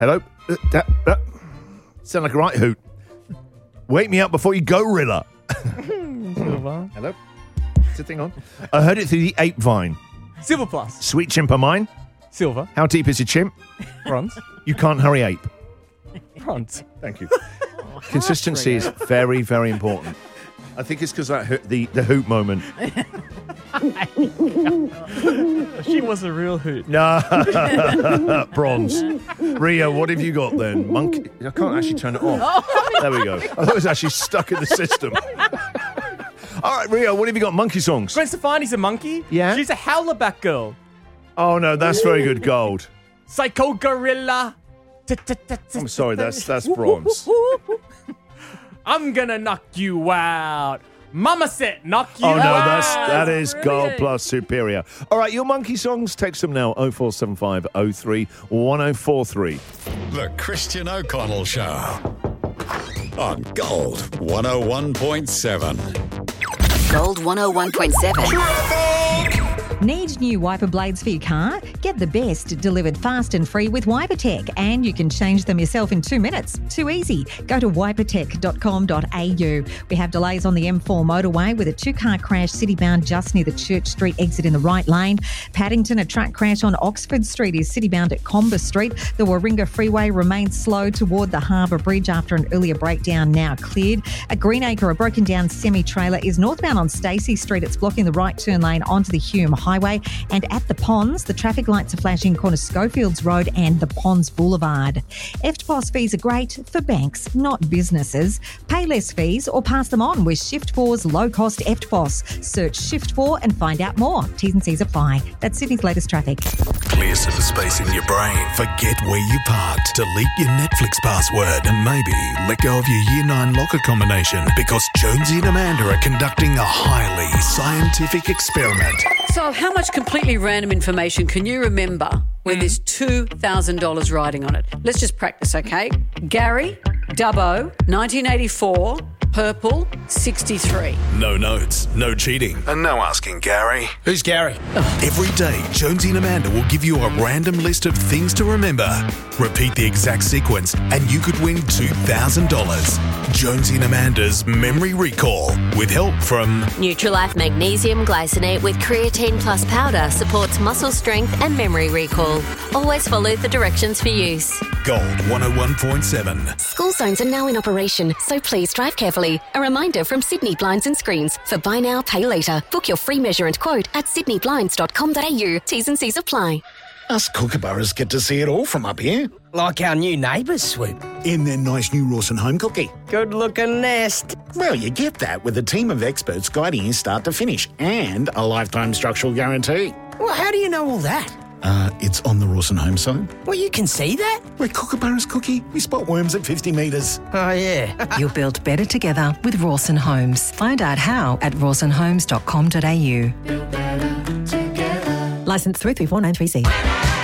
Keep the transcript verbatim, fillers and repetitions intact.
Hello? Uh, that, that sound like a right hoot. Wake me up before you go, Rilla. Silver. Hello? Is the thing on? I heard it through the ape vine. Silver plus. Sweet chimp of mine. Silver. How deep is your chimp? Bronze. You can't hurry ape. Bronze. Thank you. Consistency is very, very important. I think it's because that ho- the the hoot moment. She was a real hoot. No, bronze. Rio, what have you got then? Monkey. I can't actually turn it off. There we go. I thought it was actually stuck in the system. All right, Rio, what have you got? Monkey songs. Gwen Stefani's a monkey. Yeah? She's a howlerback girl. Oh no, that's very good. Gold. Psycho gorilla. I'm sorry, that's that's bronze. I'm gonna knock you out. Mama said knock you Oh no, out. that's that is gold Brilliant. plus superior. All right, your monkey songs. Text them now. Oh four seven five oh three one oh four three. The Christian O'Connell Show on Gold one oh one point seven. Gold one oh one point seven. Need new wiper blades for your car? Get the best delivered fast and free with WiperTech, and you can change them yourself in two minutes. Too easy. Go to wiper tech dot com dot a u. We have delays on the M four motorway with a two-car crash city-bound just near the Church Street exit in the right lane. Paddington, a truck crash on Oxford Street is city-bound at Comber Street. The Warringah Freeway remains slow toward the Harbour Bridge after an earlier breakdown, now cleared. At Greenacre, a broken-down semi-trailer is northbound on Stacey Street. It's blocking the right turn lane onto the Hume Highway. And at the Ponds, the traffic lights are flashing corner Schofields Road and the Ponds Boulevard. E F T P O S fees are great for banks, not businesses. Pay less fees or pass them on with Shift four's low-cost E F T P O S. Search Shift four and find out more. T's and C's apply. That's Sydney's latest traffic. Clear some space in your brain. Forget where you parked. Delete your Netflix password and maybe let go of your Year nine locker combination because Jonesy and Amanda are conducting a highly scientific experiment. So how much completely random information can you remember when there's two thousand dollars riding on it? Let's just practice, okay? Gary, Dubbo, nineteen eighty-four, purple, sixty-three. No notes, no cheating, and no asking Gary. Who's Gary? Every day, Jonesy and Amanda will give you a random list of things to remember. Repeat the exact sequence, and you could win two thousand dollars. Jonesy and Amanda's Memory Recall, with help from Nutrilife Magnesium Glycinate with Creatine Plus Powder supports muscle strength and memory recall. Always follow the directions for use. Gold one oh one point seven. School zones are now in operation, so please drive carefully. A reminder from Sydney Blinds and Screens for buy now, pay later. Book your free measure and quote at sydney blinds dot com dot a u. T's and C's apply. Us kookaburras get to see it all from up here. Like our new neighbours, Swoop. In their nice new Rawson home cookie. Good-looking nest. Well, you get that with a team of experts guiding you start to finish and a lifetime structural guarantee. Well, how do you know all that? Uh, it's on the Rawson home site. Well, you can see that? We're kookaburras, Cookie. We spot worms at fifty metres. Oh, yeah. You'll build better together with Rawson Homes. Find out how at rawson homes dot com dot a u. Licence three three four nine three C.